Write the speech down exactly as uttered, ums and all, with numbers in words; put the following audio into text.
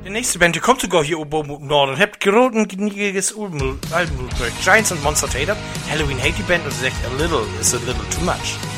Die nächste Band, die kommt sogar hier oben im Norden. Habt geroten, geniges Albenprojekt. Giants und Monster Tater. Halloween hate die Band und sie sagt, a little is a little too much.